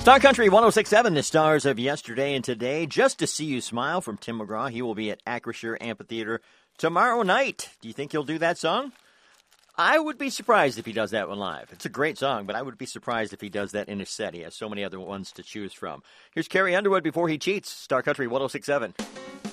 Star Country 106.7, the stars of yesterday and today. Just to See You Smile from Tim McGraw. He will be at Acrisure Amphitheater tomorrow night. Do you think he'll do that song? I would be surprised if he does that one live. It's a great song, but I would be surprised if he does that in his set. He has so many other ones to choose from. Here's Carrie Underwood, Before He Cheats, Star Country 106.7.